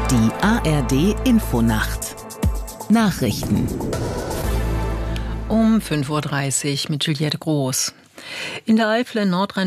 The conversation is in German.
Die ARD Infonacht. Nachrichten. Um 5:30 Uhr mit Juliette Groß. In der Eifel in Nordrhein